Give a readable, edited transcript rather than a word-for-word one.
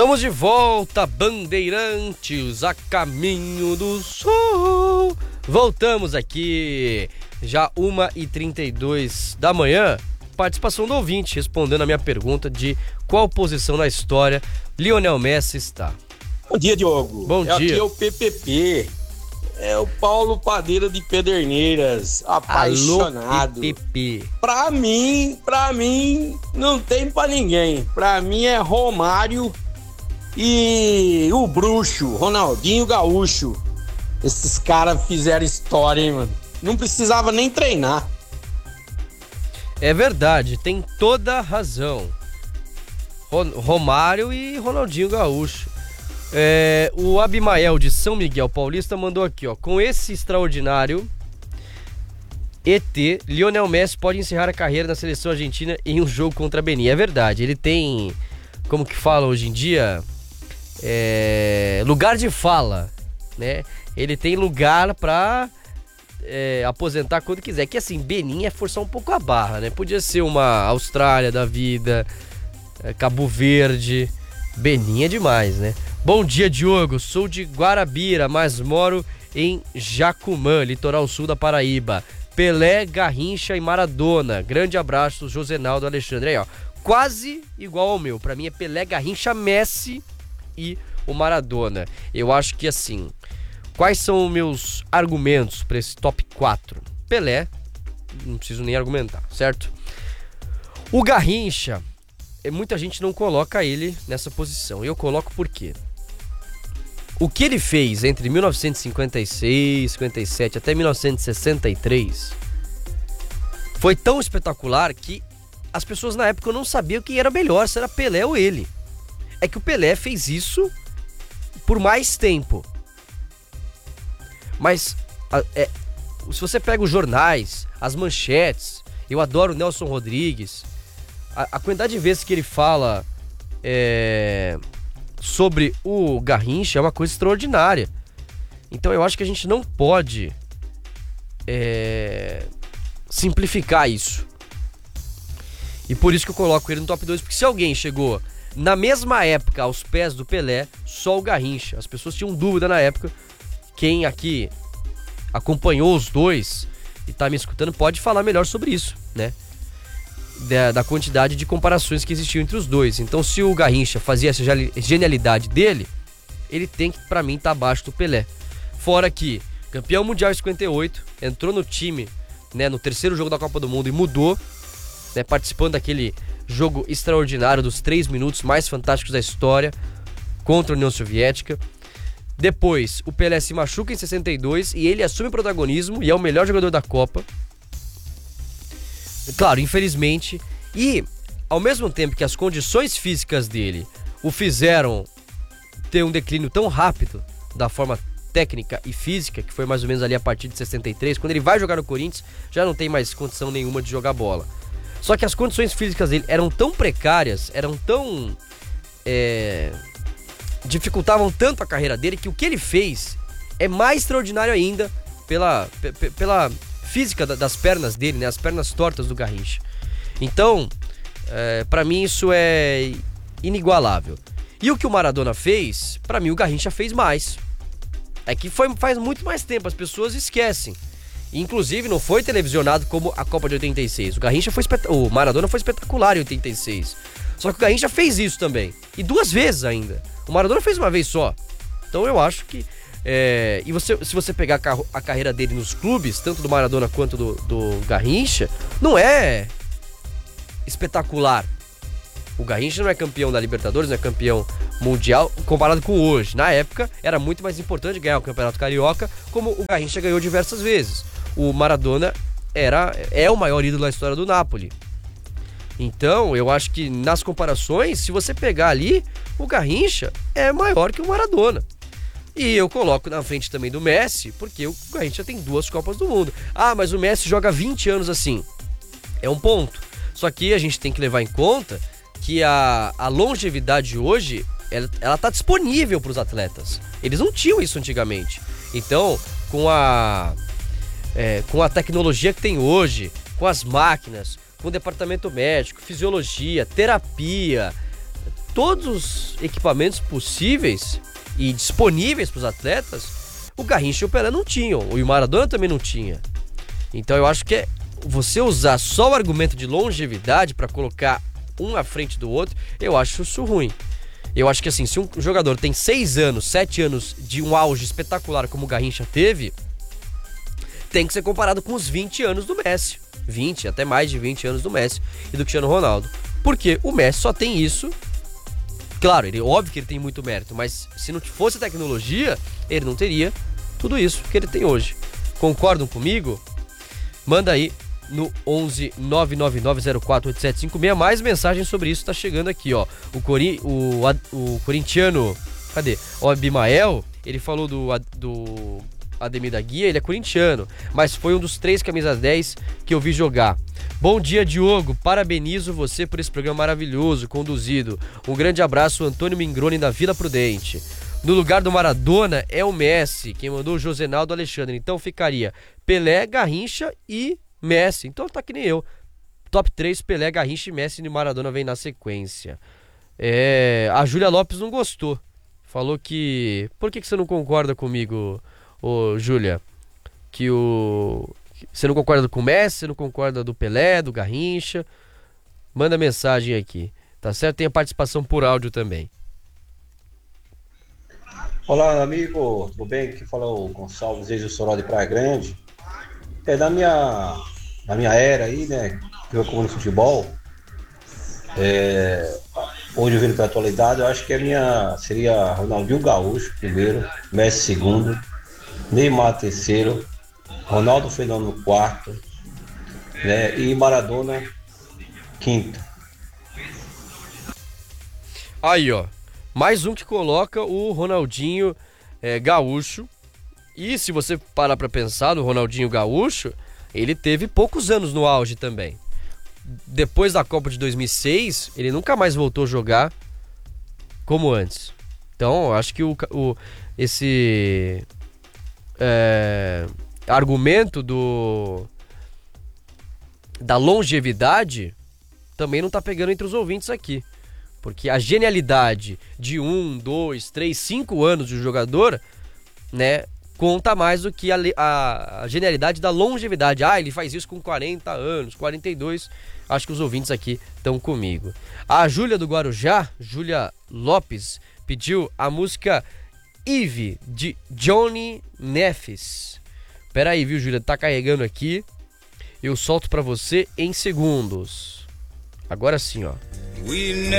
Estamos de volta, Bandeirantes, a caminho do sol. Voltamos aqui, já 1h32 da manhã. Participação do ouvinte, respondendo a minha pergunta de qual posição na história Lionel Messi está. Bom dia, Diogo. Bom dia. Aqui é o PPP. É o Paulo Padeiro de Pederneiras, apaixonado. Alô, PPP. Pra mim, não tem pra ninguém. Pra mim é Romário e o bruxo, Ronaldinho Gaúcho. Esses caras fizeram história, hein, mano? Não precisava nem treinar. É verdade, tem toda a razão. Romário e Ronaldinho Gaúcho. O Abimael de São Miguel Paulista mandou aqui, ó. Com esse extraordinário ET, Lionel Messi pode encerrar a carreira na seleção argentina em um jogo contra Benin. É verdade, ele tem, como que fala hoje em dia, lugar de fala, né? Ele tem lugar pra aposentar quando quiser. Que assim, Benin é forçar um pouco a barra, né? Podia ser uma Austrália da vida, Cabo Verde. Benin é demais, né? Bom dia, Diogo. Sou de Guarabira, mas moro em Jacumã, litoral sul da Paraíba. Pelé, Garrincha e Maradona. Grande abraço, Josenaldo Alexandre. Aí, ó, quase igual ao meu. Pra mim é Pelé, Garrincha, Messi e o Maradona. Eu acho que assim, quais são os meus argumentos para esse top 4? Pelé, não preciso nem argumentar, certo? O Garrincha, muita gente não coloca ele nessa posição. Eu coloco por quê? O que ele fez entre 1956, 57 até 1963 foi tão espetacular que as pessoas na época não sabiam quem era melhor, se era Pelé ou ele. É que o Pelé fez isso por mais tempo. Mas se você pega os jornais, as manchetes, eu adoro o Nelson Rodrigues, a quantidade de vezes que ele fala sobre o Garrincha é uma coisa extraordinária. Então eu acho que a gente não pode simplificar isso. E por isso que eu coloco ele no top 2, porque se alguém chegou na mesma época aos pés do Pelé, só o Garrincha. As pessoas tinham dúvida na época. Quem aqui acompanhou os dois e tá me escutando pode falar melhor sobre isso, né? Da quantidade de comparações que existiam entre os dois. Então, se o Garrincha fazia essa genialidade dele, ele tem que, pra mim, estar abaixo do Pelé. Fora que, campeão mundial em 58, entrou no time, né, no terceiro jogo da Copa do Mundo e mudou, né, participando daquele jogo extraordinário dos 3 minutos mais fantásticos da história contra a União Soviética. Depois, o Pelé se machuca em 62 e ele assume o protagonismo e é o melhor jogador da Copa. Claro, infelizmente. E, ao mesmo tempo que as condições físicas dele o fizeram ter um declínio tão rápido da forma técnica e física, que foi mais ou menos ali a partir de 63, quando ele vai jogar no Corinthians, já não tem mais condição nenhuma de jogar bola. Só que as condições físicas dele eram tão precárias, eram tão... dificultavam tanto a carreira dele, que o que ele fez é mais extraordinário ainda pela física das pernas dele, né? As pernas tortas do Garrincha. Então, pra mim isso é inigualável. E o que o Maradona fez, pra mim o Garrincha fez mais. É que faz muito mais tempo, as pessoas esquecem. Inclusive não foi televisionado como a Copa de 86. O Maradona foi espetacular em 86. Só que o Garrincha fez isso também. E 2 vezes ainda. O Maradona fez uma vez só. Então eu acho que... se você pegar a carreira dele nos clubes, tanto do Maradona quanto do Garrincha, não é espetacular. O Garrincha não é campeão da Libertadores, não é campeão mundial, comparado com hoje. Na época, era muito mais importante ganhar o Campeonato Carioca, como o Garrincha ganhou diversas vezes. O Maradona é o maior ídolo da história do Napoli. Então, eu acho que nas comparações, se você pegar ali, o Garrincha é maior que o Maradona. E eu coloco na frente também do Messi, porque o Garrincha tem 2 Copas do Mundo. Ah, mas o Messi joga 20 anos assim. É um ponto. Só que a gente tem que levar em conta que a longevidade hoje, ela tá disponível para os atletas. Eles não tinham isso antigamente. Então, com a tecnologia que tem hoje, com as máquinas, com o departamento médico, fisiologia, terapia, todos os equipamentos possíveis e disponíveis para os atletas, o Garrincha e o Pelé não tinham, e o Maradona também não tinha. Então eu acho que você usar só o argumento de longevidade para colocar um à frente do outro, eu acho isso ruim. Eu acho que assim, se um jogador tem 6 anos, 7 anos de um auge espetacular como o Garrincha teve, tem que ser comparado com os 20 anos do Messi. 20, até mais de 20 anos do Messi e do Cristiano Ronaldo. Porque o Messi só tem isso. Claro, óbvio que ele tem muito mérito, mas se não fosse a tecnologia, ele não teria tudo isso que ele tem hoje. Concordam comigo? Manda aí no 11 999048756. Mais mensagens sobre isso tá chegando aqui, ó. O corintiano, cadê? O Abimael, ele falou do Ademir da Guia, ele é corintiano, mas foi um dos 3 camisas 10 que eu vi jogar. Bom dia, Diogo, parabenizo você por esse programa maravilhoso, conduzido. Um grande abraço, Antônio Mingroni da Vila Prudente. No lugar do Maradona é o Messi, quem mandou o Josenaldo Alexandre, então ficaria Pelé, Garrincha e Messi. Então tá que nem eu. Top 3, Pelé, Garrincha e Messi, e Maradona vem na sequência. A Júlia Lopes não gostou. Falou que... Por que você não concorda comigo, Júlia? Você não concorda com o Messi, você não concorda do Pelé, do Garrincha? Manda mensagem aqui, tá certo? Tem a participação por áudio também. Olá, amigo, tudo bem? Aqui fala o Gonçalves, ex-Soró de Praia Grande. Na minha era aí, né, que eu como no futebol, hoje vindo para a atualidade, eu acho que seria Ronaldinho Gaúcho primeiro, Messi segundo, Neymar terceiro, Ronaldo Fenômeno quarto, né, e Maradona quinto. Aí, ó, mais um que coloca o Ronaldinho Gaúcho. E se você parar pra pensar no Ronaldinho Gaúcho, ele teve poucos anos no auge também. Depois da Copa de 2006, ele nunca mais voltou a jogar como antes. Então, eu acho que esse argumento da longevidade também não tá pegando entre os ouvintes aqui. Porque a genialidade de 1, 2, 3, 5 anos de um jogador, né, conta mais do que a genialidade da longevidade. Ele faz isso com 40 anos, 42. Acho que os ouvintes aqui estão comigo. A Júlia do Guarujá, Júlia Lopes, pediu a música Eve, de Johnny Neffes. Pera aí, viu, Júlia? Tá carregando aqui. Eu solto pra você em segundos. Agora sim, ó. We never